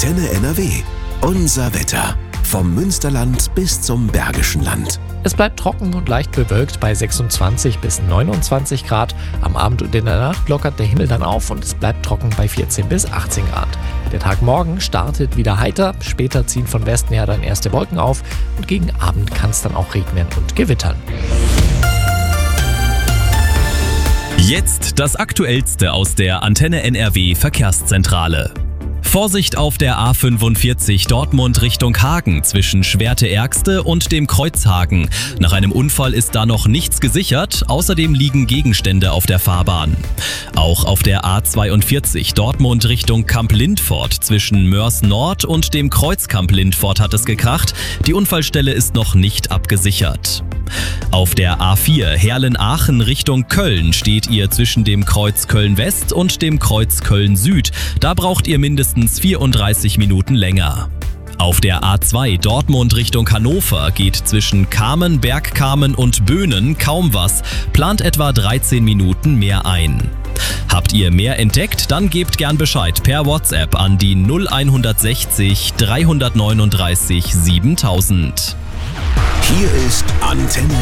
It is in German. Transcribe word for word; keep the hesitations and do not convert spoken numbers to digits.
Antenne N R W. Unser Wetter. Vom Münsterland bis zum Bergischen Land. Es bleibt trocken und leicht bewölkt bei sechsundzwanzig bis neunundzwanzig Grad. Am Abend und in der Nacht lockert der Himmel dann auf und es bleibt trocken bei vierzehn bis achtzehn Grad. Der Tag morgen startet wieder heiter, später ziehen von Westen her dann erste Wolken auf und gegen Abend kann es dann auch regnen und gewittern. Jetzt das Aktuellste aus der Antenne N R W Verkehrszentrale. Vorsicht auf der A fünfundvierzig Dortmund Richtung Hagen zwischen Schwerte-Ergste und dem Kreuzhagen. Nach einem Unfall ist da noch nichts gesichert, außerdem liegen Gegenstände auf der Fahrbahn. Auch auf der A zweiundvierzig Dortmund Richtung Kamp-Lindfort zwischen Mörs Nord und dem Kreuz Kamp-Lindfort hat es gekracht. Die Unfallstelle ist noch nicht abgesichert. Auf der A vier Herlen-Aachen Richtung Köln steht ihr zwischen dem Kreuz Köln-West und dem Kreuz Köln-Süd. Da braucht ihr mindestens vierunddreißig Minuten länger. Auf der A zwei Dortmund Richtung Hannover geht zwischen Kamen, Bergkamen und Böhnen kaum was, plant etwa dreizehn Minuten mehr ein. Habt ihr mehr entdeckt? Dann gebt gern Bescheid per WhatsApp an die null sechzig dreihundertneununddreißig siebentausend. Hier ist Antenne